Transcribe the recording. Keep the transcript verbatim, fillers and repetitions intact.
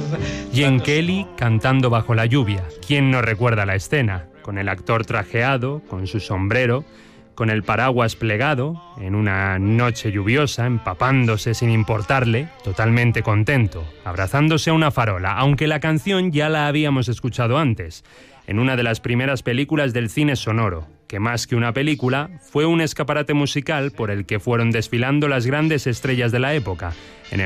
Gene Kelly cantando bajo la lluvia. ¿Quién no recuerda la escena? Con el actor trajeado, con su sombrero, con el paraguas plegado, en una noche lluviosa, empapándose sin importarle, totalmente contento, abrazándose a una farola, aunque la canción ya la habíamos escuchado antes, en una de las primeras películas del cine sonoro, que más que una película, fue un escaparate musical por el que fueron desfilando las grandes estrellas de la época, en el